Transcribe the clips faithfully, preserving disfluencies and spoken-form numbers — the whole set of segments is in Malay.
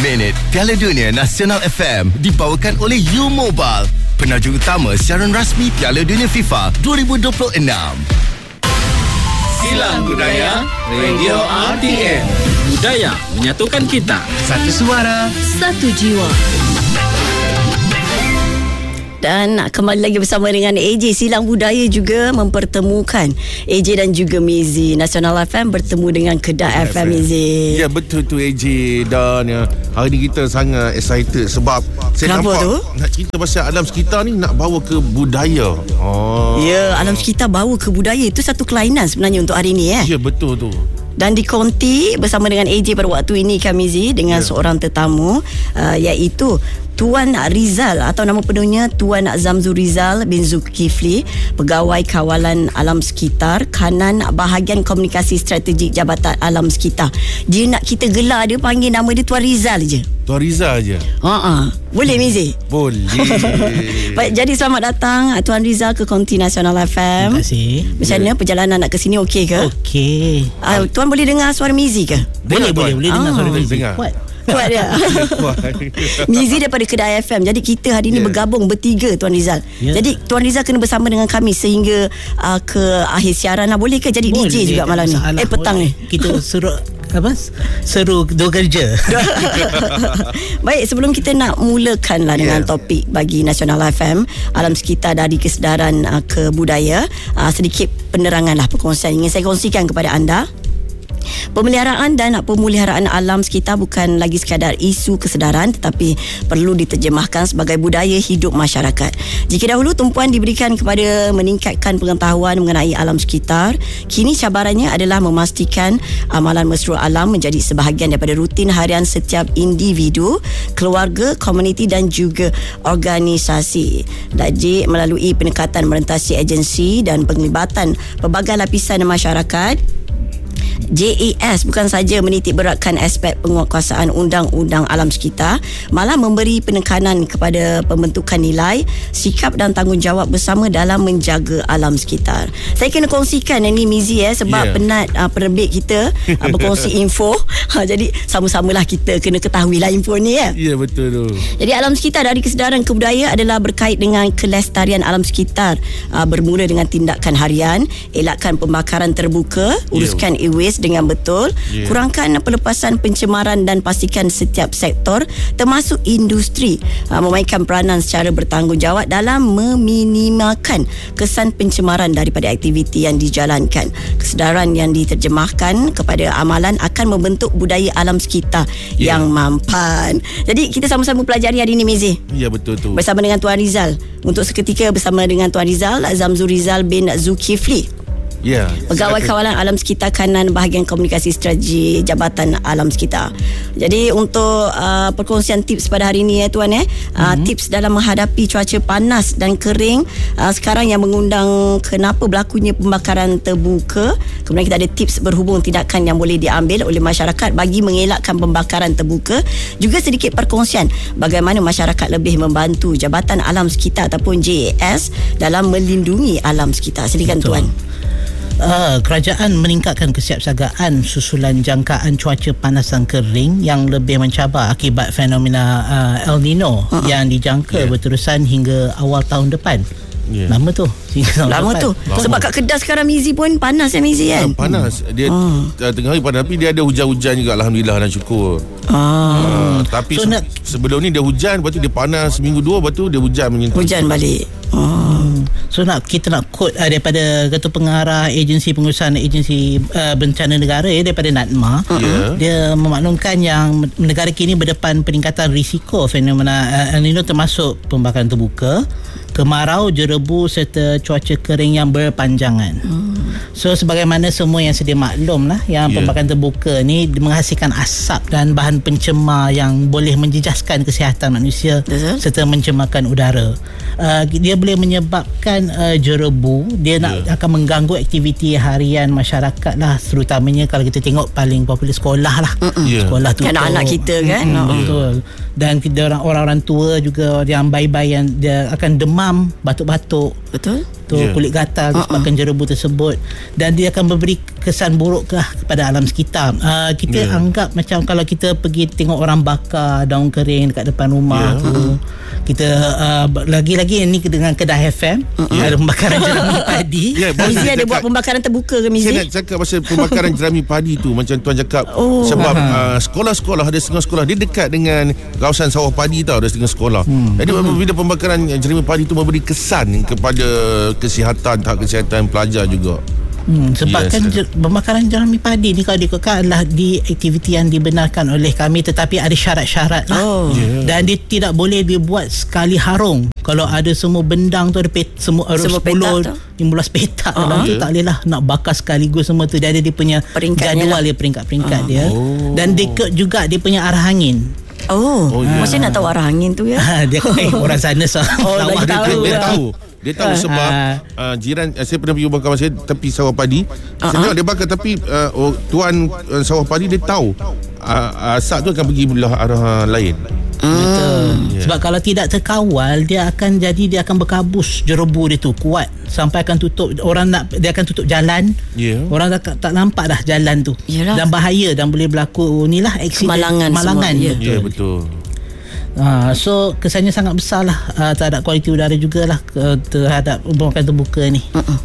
minit Piala Dunia Nasional F M dibawakan oleh U Mobile, penaja utama siaran rasmi Piala Dunia FIFA dua ribu dua puluh enam. Silang Budaya Radio R T M. Budaya menyatukan kita. Satu suara, satu jiwa. Dan kembali lagi bersama dengan A J. Silang Budaya juga mempertemukan A J dan juga Mizi. Nasional F M bertemu dengan Kedah F M, Mizi. Ya, betul tu A J. Dan ya, hari ni kita sangat excited sebab saya Kenapa nampak tu? nak cerita pasal alam sekitar ni, nak bawa ke budaya. Oh. Ya, alam sekitar bawa ke budaya. Itu satu kelainan sebenarnya untuk hari ni, eh? Ya, betul tu. Dan dikonti bersama dengan A J pada waktu ini kami Mizi dengan yeah. seorang tetamu uh, iaitu Tuan Rizal atau nama penuhnya Tuan Zamzul Rizal bin Zulkifli, Pegawai Kawalan Alam Sekitar, Kanan Bahagian Komunikasi Strategik Jabatan Alam Sekitar. Dia nak kita gelar dia, panggil nama dia Tuan Rizal je. Tuan Rizal je. Ha-ha. Boleh, Mizi? Boleh. Baik, jadi selamat datang Tuan Rizal ke Konti Nasional F M. Terima kasih. Macam mana yeah. perjalanan nak ke sini, okey ke? Okey. Uh, Tuan boleh dengar suara Mizi ke? Boleh, boleh, boleh dengar Ah. suara Mizi. Dengar. Kuat. Kuat dia. Mizi daripada Kedah F M. Jadi kita hari ni Yeah. bergabung bertiga, Tuan Rizal. Yeah. Jadi Tuan Rizal kena bersama dengan kami sehingga uh, ke akhir siaran lah. Boleh ke jadi Boleh, D J juga malam ni? masalah. Eh petang Boleh. ni. Kita seru apa? Seru dua kerja. Baik, sebelum kita nak mulakan lah dengan Yeah. topik bagi Nasional F M, alam sekitar dari kesedaran uh, ke budaya, uh, sedikit penerangan lah, perkongsian ingin saya kongsikan kepada anda. Pemeliharaan dan pemeliharaan alam sekitar bukan lagi sekadar isu kesedaran, tetapi perlu diterjemahkan sebagai budaya hidup masyarakat. Jika dahulu tumpuan diberikan kepada meningkatkan pengetahuan mengenai alam sekitar, kini cabarannya adalah memastikan amalan mesra alam menjadi sebahagian daripada rutin harian setiap individu, keluarga, komuniti dan juga organisasi. Dajik melalui pendekatan merentasi agensi dan penglibatan pelbagai lapisan masyarakat, J A S bukan saja menitik beratkan aspek penguatkuasaan undang-undang alam sekitar, malah memberi penekanan kepada pembentukan nilai, sikap dan tanggungjawab bersama dalam menjaga alam sekitar. Saya kena kongsikan ini Mizi eh, sebab Yeah. penat uh, penerbit kita uh, berkongsi info. Ha, jadi sama-samalah kita kena ketahuilah info ni ya. Ya, betul tu. Jadi alam sekitar dari kesedaran ke budaya adalah berkait dengan kelestarian alam sekitar, uh, bermula dengan tindakan harian, elakkan pembakaran terbuka, uruskan yeah. e-waste dengan betul, yeah. kurangkan pelepasan pencemaran dan pastikan setiap sektor termasuk industri uh, memainkan peranan secara bertanggungjawab dalam meminimalkan kesan pencemaran daripada aktiviti yang dijalankan. Kesedaran yang diterjemahkan kepada amalan akan membentuk budaya alam sekitar yeah. yang mampan. Jadi kita sama-sama pelajari hari ini, Mizi. Ya, betul tu. Bersama dengan Tuan Rizal. Untuk seketika bersama dengan Tuan Rizal, Zamzul Rizal bin Zulkifli, Ya. Pegawai Kawalan Alam Sekitar, Kanan Bahagian Komunikasi Strategi Jabatan Alam Sekitar. Jadi untuk uh, perkongsian tips pada hari ini ya Tuan eh, uh, mm-hmm. tips dalam menghadapi cuaca panas dan kering uh, sekarang yang mengundang kenapa berlakunya pembakaran terbuka. Kemudian kita ada tips berhubung tindakan yang boleh diambil oleh masyarakat bagi mengelakkan pembakaran terbuka. Juga sedikit perkongsian bagaimana masyarakat lebih membantu Jabatan Alam Sekitar ataupun J A S dalam melindungi alam sekitar. Silakan Tuan. Uh, kerajaan meningkatkan kesiapsiagaan susulan jangkaan cuaca panas dan kering yang lebih mencabar akibat fenomena uh, El Nino uh-huh. yang dijangka yeah. berterusan hingga awal tahun depan. Yeah. Lama tu. Lama tu. Lama. Sebab kat Kedah sekarang Mizi pun panas ya Mizi kan? Ya, panas. Dia oh. tengah hari panas, tapi dia ada hujan-hujan juga, alhamdulillah dan syukur. Ah. Uh, tapi so, se- nak, sebelum ni dia hujan, lepas tu dia panas seminggu dua, lepas tu dia hujan menyentuh. Hujan balik. Oh. So nak kita nak quote uh, daripada Ketua Pengarah Agensi Pengurusan Agensi uh, Bencana Negara ya, daripada NADMA. Yeah. Dia memaklumkan yang negara kini berdepan peningkatan risiko fenomena uh, El Nino termasuk pembakaran terbuka, kemarau, jerebu serta cuaca kering yang berpanjangan. Hmm. So sebagaimana semua yang sedia maklum lah, yang yeah. pembakaran terbuka ni menghasilkan asap dan bahan pencemar yang boleh menjejaskan kesihatan manusia uh-huh. serta mencemarkan udara. Uh, dia boleh menyebabkan uh, jerebu, dia nak yeah. akan mengganggu aktiviti harian masyarakat lah, terutamanya kalau kita tengok paling popular sekolah lah. Mm-mm. Yeah. Sekolah tu anak-anak kita kan. mm, betul. Dan kita orang orang tua juga yang bayi-bayi yang dia akan demam, batuk-batuk. Betul. Tu Yeah. kulit gatal disebabkan uh-uh. jerebu tersebut, dan dia akan memberi kesan buruk ke kepada alam sekitar. Uh, kita yeah. anggap macam kalau kita pergi tengok orang bakar daun kering dekat depan rumah yeah. tu, uh-huh. kita uh, lagi-lagi ini dengan kedai F M uh-huh. ada pembakaran jerami padi. Yeah, Mizi ada buat pembakaran terbuka ke Mizi? Saya nak cakap pasal pembakaran jerami padi tu, macam tuan cakap, oh. sebab uh, sekolah-sekolah, ada setengah sekolah dia dekat dengan kawasan sawah padi tau, ada setengah sekolah. Hmm. Jadi hmm. bila pembakaran jerami padi tu memberi kesan kepada kesihatan, tahap kesihatan pelajar juga. Hmm, sebab yes. kan jer, pembakaran jerami padi ni kalau dikatakan adalah di aktiviti yang dibenarkan oleh kami, tetapi ada syarat-syarat lah. Oh. Yeah. Dan dia tidak boleh dibuat sekali harung. Kalau ada semua bendang tu ada pet, semua, semua sepuluh lima belas petak uh-huh. dalam tu, tak boleh lah nak bakar sekaligus semua tu. Dia ada dia punya jadual dia, peringkat-peringkat uh-huh. dia. Oh. Dan dia juga dia punya arah angin. Oh, oh yeah. Maksudnya nak tahu arah angin tu ya? Dia eh, orang sana so. Oh, dia, tahu, dia, dia lah. tahu. Dia tahu sebab uh, jiran uh, saya pernah pergi bakar kawan saya tepi sawah padi. Uh-huh. Saya tengok dia bakar, tapi uh, oh, tuan uh, sawah padi dia tahu uh, asap tu akan pergi belah arah lain. Betul. Yeah. Sebab kalau tidak terkawal, dia akan jadi dia akan berkabus jerebu dia tu kuat sampai akan tutup orang nak dia akan tutup jalan. Yeah. Orang tak, tak nampak dah jalan tu. Yalah. Dan bahaya dan boleh berlaku inilah aksiden Kemalangan kemalangan. semua. Betul. Ya, yeah, betul. Ha, so kesannya sangat besar lah uh, terhadap kualiti udara jugalah uh, terhadap pembakaran terbuka ni. Uh-uh.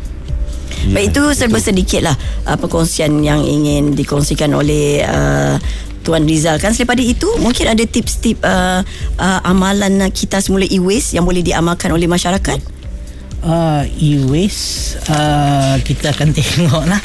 Yeah, baik, itu serba sedikit lah uh, perkongsian yang ingin dikongsikan oleh uh, Tuan Rizal kan. Selepas itu mungkin ada tips-tips uh, uh, amalan kita semula e-waste yang boleh diamalkan oleh masyarakat. Uh, e-waste uh, kita akan tengok lah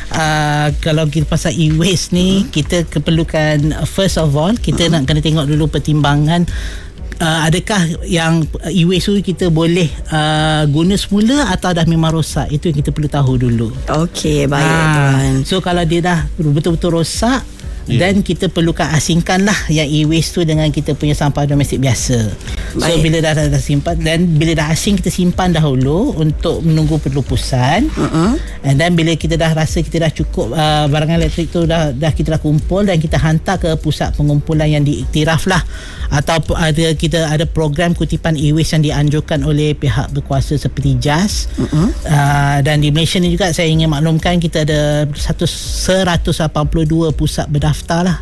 uh, kalau kita pasal e-waste ni, hmm. kita keperlukan uh, first of all kita hmm. nak kena tengok dulu pertimbangan uh, adakah yang e-waste tu kita boleh uh, guna semula atau dah memang rosak. Itu yang kita perlu tahu dulu. Okey, baik uh, Tuan. So kalau dia dah betul-betul rosak, dan yeah. kita perlukan asingkan lah yang e-waste tu dengan kita punya sampah domestik biasa. Baik. So bila dah, dah, dah simpan, dan bila dah asing kita simpan dahulu untuk menunggu pelupusan. Uh-huh. And then bila kita dah rasa kita dah cukup uh, barangan elektrik tu dah, dah kita dah kumpul, dan kita hantar ke pusat pengumpulan yang diiktiraf lah, atau ada kita ada program kutipan e-waste yang dianjurkan oleh pihak berkuasa seperti J A S. Uh-huh. Uh, dan di Malaysia ni juga saya ingin maklumkan kita ada seratus lapan puluh dua pusat berdaftar lah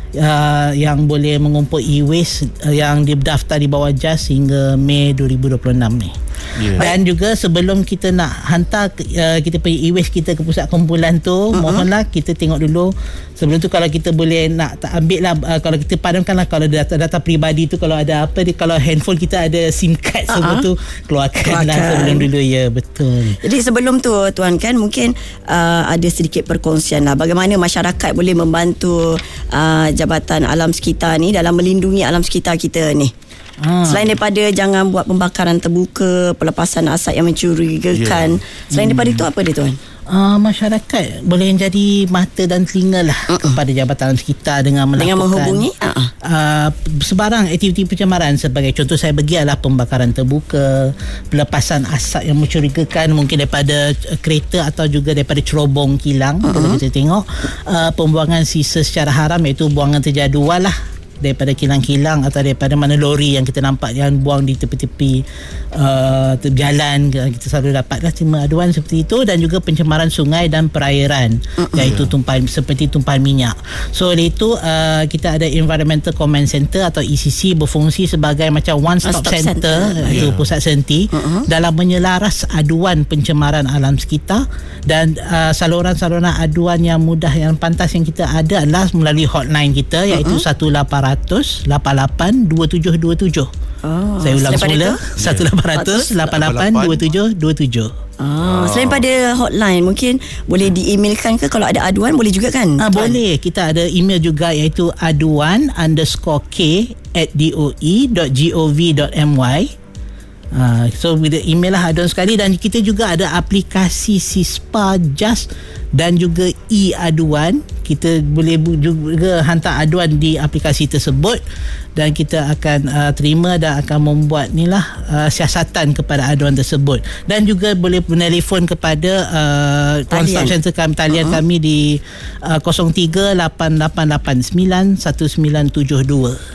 uh, yang boleh mengumpul e-waste uh, yang didaftar di bawah J A S hingga Mei dua ribu dua puluh enam ni. Yeah. Dan juga sebelum kita nak hantar uh, kita punya e-waste kita ke pusat kumpulan tu, uh-huh. mohonlah kita tengok dulu sebelum tu kalau kita boleh nak tak ambil lah uh, kalau kita padamkan lah kalau data-data peribadi tu, kalau ada apa di, kalau handphone kita ada SIM card uh-huh. semua tu keluarkan, keluarkan lah sebelum dulu. Ya, betul. Jadi sebelum tu Tuan kan mungkin uh, ada sedikit perkongsian lah bagaimana masyarakat boleh membantu uh, Jabatan Alam Sekitar ni dalam melindungi alam sekitar kita ni. Ha. Selain daripada jangan buat pembakaran terbuka, pelepasan asap yang mencurigakan, yeah. selain hmm. daripada itu apa dia Tuan? Uh, masyarakat boleh jadi mata dan telinga lah uh-uh. kepada Jabatan Alam Sekitar dengan melakukan dengan menghubungi uh-uh. uh, sebarang aktiviti pencemaran. Sebagai contoh saya bagi adalah pembakaran terbuka, pelepasan asap yang mencurigakan mungkin daripada kereta atau juga daripada cerobong kilang. uh-uh. Kalau kita tengok uh, pembuangan sisa secara haram, iaitu buangan terjadual lah daripada kilang-kilang atau daripada mana lori yang kita nampak yang buang di tepi-tepi uh, jalan. Kita selalu dapatlah terima aduan seperti itu. Dan juga pencemaran sungai dan perairan, uh-uh. iaitu tumpahan seperti tumpahan minyak. So oleh itu uh, kita ada Environmental Command Center atau E C C berfungsi sebagai macam one stop, stop center, center. Iaitu yeah. pusat senti uh-uh. dalam menyelaras aduan pencemaran alam sekitar. Dan uh, saluran-saluran aduan yang mudah yang pantas yang kita ada adalah melalui hotline kita, iaitu uh-uh. satu lapan kosong kosong lapan lapan dua tujuh dua tujuh. Oh, saya ulang semula, satu lapan kosong kosong lapan lapan dua tujuh dua tujuh. Oh, selain pada hotline, mungkin boleh di-emailkan ke kalau ada aduan? Boleh juga kan? Ah, boleh. Kita ada email juga, iaitu aduan underscore k at doe dot gov dot my. Uh, so bila email lah aduan sekali. Dan kita juga ada aplikasi Sispa Just dan juga e-aduan. Kita boleh juga hantar aduan di aplikasi tersebut, dan kita akan uh, terima dan akan membuat ni lah uh, siasatan kepada aduan tersebut. Dan juga boleh menelefon kepada uh, one stop center kami, talian uh-huh. kami di uh, kosong tiga lapan lapan lapan sembilan satu sembilan tujuh dua.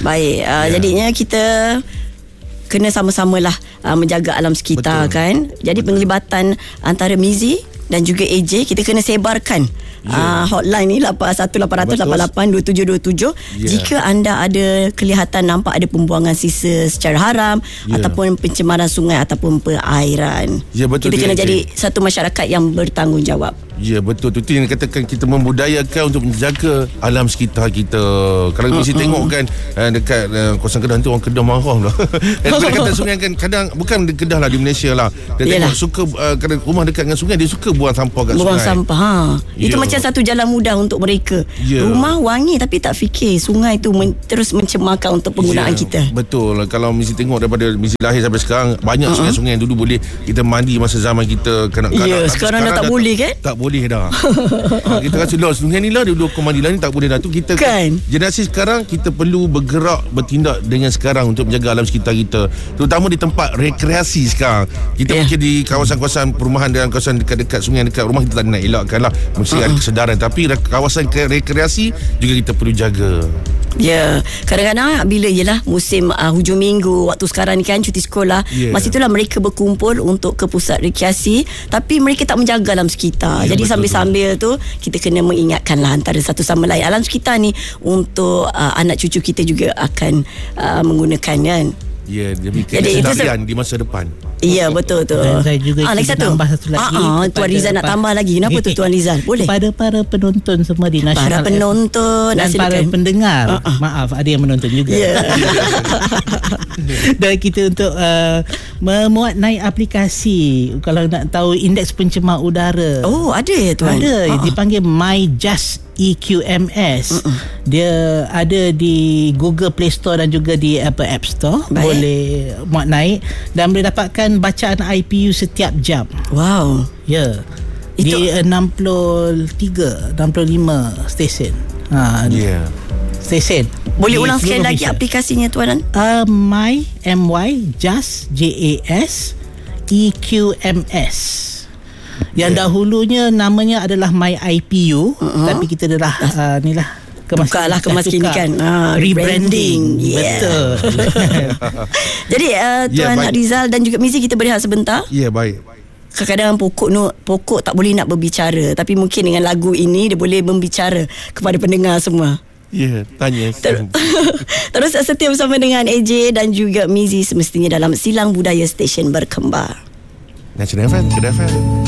Baik, uh, ya. Jadinya kita kena sama-samalah uh, menjaga alam sekitar. Betul. Kan. Jadi betul. Penglibatan antara Mizi dan juga A J, kita kena sebarkan yeah. uh, hotline ni lapan satu lapan kosong kosong lapan lapan dua tujuh dua tujuh. Yeah. Jika anda ada kelihatan nampak ada pembuangan sisa secara haram yeah. ataupun pencemaran sungai ataupun perairan, yeah, betul, kita kena dia, jadi dia. satu masyarakat yang bertanggungjawab. Ya, betul. Itu yang katakan kita membudayakan untuk menjaga alam sekitar kita. Kalau uh, mesti uh, tengok kan uh, dekat uh, kawasan Kedah tu orang Kedah marah lah. Bila kata sungai kan kadang bukan di Kedah lah, di Malaysia lah. Dia tengok suka uh, kadang rumah dekat dengan sungai dia suka buang sampah kat buang sungai. Buang sampah. Ha. Itu yeah. macam satu jalan mudah untuk mereka. Yeah. Rumah wangi tapi tak fikir sungai tu men- terus mencemarkan untuk penggunaan yeah. kita. Betul. Kalau mesti tengok daripada mesti lahir sampai sekarang banyak uh-huh. sungai-sungai yang dulu boleh kita mandi masa zaman kita kanak-kanak. Ya, yeah, sekarang, sekarang dah tak dah boleh kan? Tak boleh dah. ha, kita rasa lah sungai ni lah dulu kau mandi lah ni tak boleh dah tu kita kan? Generasi sekarang kita perlu bergerak bertindak dengan sekarang untuk menjaga alam sekitar kita, terutama di tempat rekreasi sekarang. Kita yeah. mungkin di kawasan-kawasan perumahan dan kawasan dekat-dekat sungai dekat rumah kita tak nak elakkan lah, mesti uh-huh. ada kesedaran, tapi kawasan rekreasi juga kita perlu jaga. Ya, kadang-kadang bila ialah musim uh, hujung minggu, waktu sekarang ni kan cuti sekolah, yeah. masa itulah mereka berkumpul untuk ke pusat rekreasi, tapi mereka tak menjaga alam sekitar. Yeah, jadi betul, sambil-sambil betul. tu kita kena mengingatkanlah antara satu sama lain alam sekitar ni untuk uh, anak cucu kita juga akan uh, menggunakan kan. Ya, demi kesedaran di masa depan. Ya, betul tu. Dan saya juga ah, lagi satu. tambah satu lagi. Ah, Tuan Rizal nak tambah lagi. Kenapa tu Tuan Rizal? Boleh. Kepada para penonton semua di Nasional para penonton dan para pendengar. Uh-uh. Maaf, ada yang menonton juga. Yeah. Dan kita untuk uh, memuat naik aplikasi kalau nak tahu indeks pencemar udara. Oh, ada ya Tuan? Ada. Uh-uh. Dipanggil My Just E Q M S. Uh-uh. Dia ada di Google Play Store dan juga di Apple App Store. Baik. Boleh muat naik dan boleh dapatkan bacaan I P U setiap jam. Wow. Ya. Yeah. Di enam puluh tiga, enam puluh lima stesen. Ha. Ya. Yeah. Stesen. Boleh ulang sekali lagi aplikasinya Tuan? Uh, My M Y Just J A S E Q M S. Yang yeah. dahulunya namanya adalah My I P U, uh-huh. tapi kita dah uh, ni lah tukarlah kemaskinikan, ah, rebranding. Yeah. Betul. Jadi uh, Tuan yeah, Rizal dan juga Mizi, kita berehat sebentar. Ya, yeah, baik. Kadang-kadang pokok no, pokok tak boleh nak berbicara, tapi mungkin dengan lagu ini dia boleh membicara kepada pendengar semua. Ya, yeah, tanya. Ter- Terus setia bersama dengan A J dan juga Mizi semestinya dalam Silang Budaya Stesen Berkembar. Nasional F M, Kedah F M.